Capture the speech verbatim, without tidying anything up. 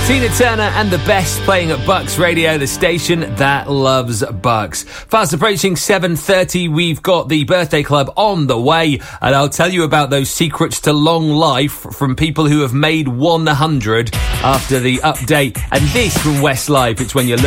Tina Turner and the Best playing at Bucks Radio, the station that loves Bucks. Fast approaching seven thirty, we've got the birthday club on the way, and I'll tell you about those secrets to long life from people who have made one hundred after the update. And this from Westlife, it's when you're looking